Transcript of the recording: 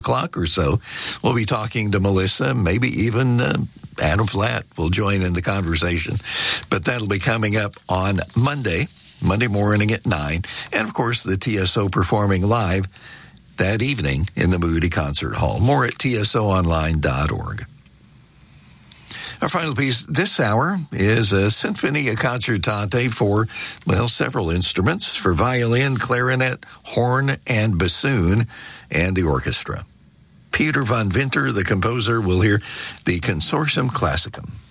o'clock or so. We'll be talking to Melissa, maybe even Adam Flatt will join in the conversation. But that'll be coming up on Monday morning at 9. And, of course, the TSO performing live that evening in the Moody Concert Hall. More at tsoonline.org. Our final piece this hour is a Sinfonia Concertante for, several instruments, for violin, clarinet, horn, and bassoon, and the orchestra. Peter von Winter, the composer, will hear the Consortium Classicum.